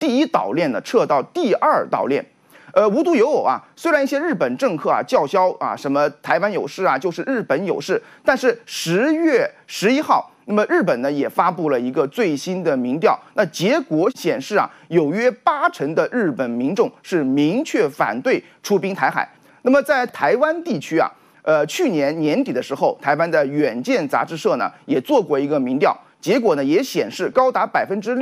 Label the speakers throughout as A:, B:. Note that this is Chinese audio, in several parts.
A: 第一岛链呢撤到第二岛链。无独有偶啊，虽然一些日本政客啊叫嚣啊什么台湾有事啊就是日本有事，但是10月11号，那么日本呢也发布了一个最新的民调，那结果显示啊，有约80%的日本民众是明确反对出兵台海。那么在台湾地区啊，去年年底的时候，台湾的远见杂志社呢也做过一个民调。结果呢，也显示高达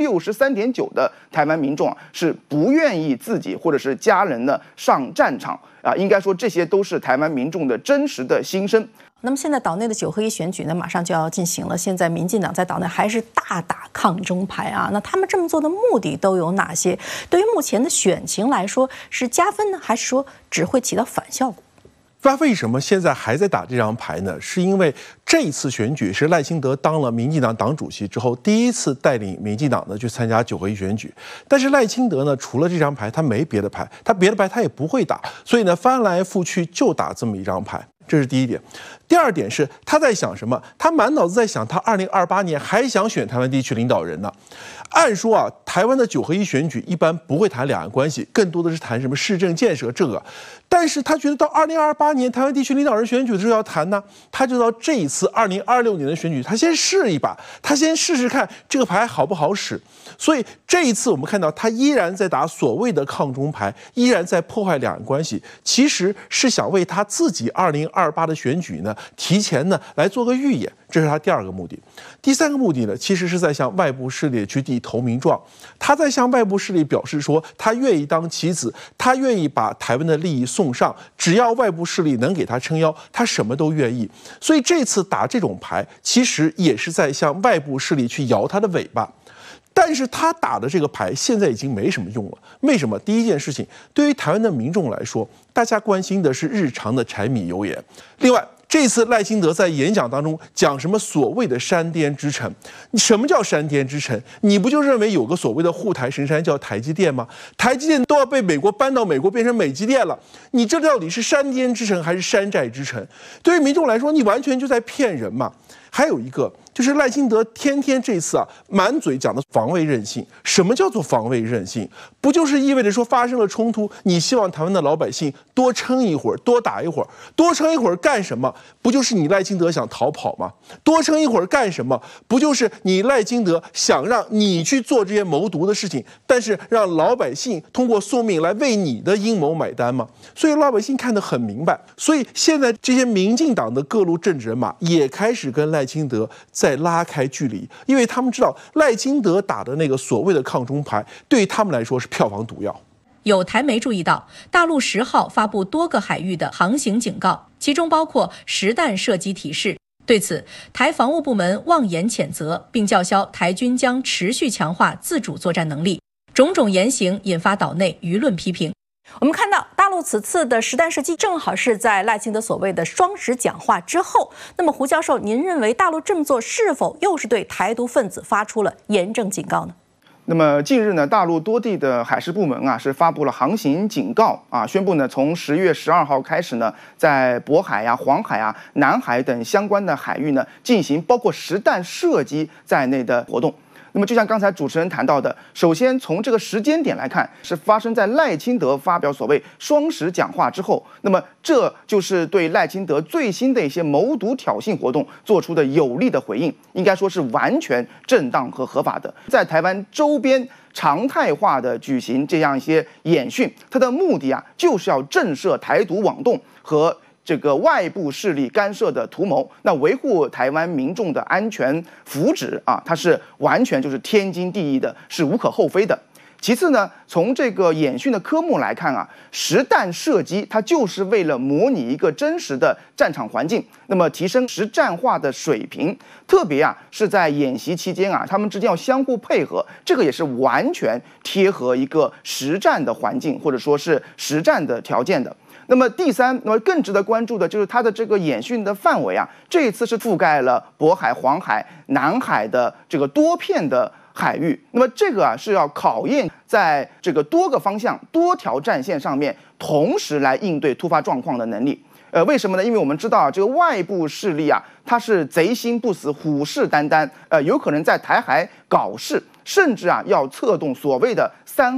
A: 63.9%的台湾民众啊是不愿意自己或者是家人呢上战场啊，应该说这些都是台湾民众的真实的心声。
B: 那么现在岛内的9合1选举呢，马上就要进行了。现在民进党在岛内还是大打抗中牌啊，那他们这么做的目的都有哪些？对于目前的选情来说，是加分呢，还是说只会起到反效果？
C: 那为什么现在还在打这张牌呢？是因为这一次选举是赖清德当了民进党党主席之后第一次带领民进党呢去参加9合1选举。但是赖清德呢，除了这张牌，他没别的牌，他别的牌他也不会打，所以呢翻来覆去就打这么一张牌。这是第一点。第二点是他在想什么？他满脑子在想，他2028年还想选台湾地区领导人呢。按说啊，台湾的9合1选举一般不会谈两岸关系，更多的是谈什么市政建设这个。但是他觉得到2028年台湾地区领导人选举的时候要谈呢，他就到这一次2026年的选举，他先试一把，他先试试看这个牌好不好使。所以这一次我们看到他依然在打所谓的抗中牌，依然在破坏两岸关系，其实是想为他自己2028的选举呢提前呢来做个预演，这是他第二个目的。第三个目的呢，其实是在向外部势力去递投名状，他在向外部势力表示说，他愿意当棋子，他愿意把台湾的利益送上，只要外部势力能给他撑腰，他什么都愿意。所以这次打这种牌，其实也是在向外部势力去摇他的尾巴。但是他打的这个牌现在已经没什么用了。为什么？第一件事情，对于台湾的民众来说，大家关心的是日常的柴米油盐。另外，这次赖清德在演讲当中讲什么所谓的山巅之城？什么叫山巅之城？你不就认为有个所谓的护台神山叫台积电吗？台积电都要被美国搬到美国变成美积电了，你这到底是山巅之城还是山寨之城？对于民众来说，你完全就在骗人嘛。还有一个就是赖清德天天这次啊满嘴讲的防卫韧性。什么叫做防卫韧性？不就是意味着说发生了冲突，你希望台湾的老百姓多撑一会儿，多打一会儿，多撑一会儿干什么？不就是你赖清德想逃跑吗？多撑一会儿干什么？不就是你赖清德想让你去做这些谋独的事情，但是让老百姓通过送命来为你的阴谋买单吗？所以老百姓看得很明白。所以现在这些民进党的各路政治人马也开始跟赖清德在拉开距离，因为他们知道赖清德打的那个所谓的抗中牌，对于他们来说是票房毒药。
D: 有台媒注意到，大陆10号发布多个海域的航行警告，其中包括实弹射击提示。对此，台防务部门妄言谴责，并叫嚣台军将持续强化自主作战能力。种种言行引发岛内舆论批评。
B: 我们看到大陆此次的实弹射击正好是在赖清德所谓的双十讲话之后。那么胡教授，您认为大陆这么做是否又是对台独分子发出了严正警告呢？
A: 那么近日呢，大陆多地的海事部门啊是发布了航行警告啊，宣布呢从10月12号开始呢，在渤海啊、黄海啊、南海等相关的海域呢进行包括实弹射击在内的活动。那么就像刚才主持人谈到的，首先从这个时间点来看，是发生在赖清德发表所谓双十讲话之后，那么这就是对赖清德最新的一些谋独挑衅活动做出的有力的回应，应该说是完全正当和合法的。在台湾周边常态化的举行这样一些演训，它的目的啊，就是要震慑台独妄动和这个外部势力干涉的图谋，那维护台湾民众的安全福祉啊，它是完全就是天经地义的，是无可厚非的。其次呢，从这个演训的科目来看啊，实弹射击它就是为了模拟一个真实的战场环境，那么提升实战化的水平。特别啊是在演习期间啊，他们之间要相互配合，这个也是完全贴合一个实战的环境或者说是实战的条件的。那么第三，那么更值得关注的就是它的这个演训的范围啊，这一次是覆盖了渤海、黄海、南海的这个多片的海域。那么这个啊是要考验在这个多个方向、多条战线上面同时来应对突发状况的能力。为什么呢？因为我们知道啊，这个外部势力啊，它是贼心不死、虎视眈眈，有可能在台海搞事，甚至啊要策动所谓的3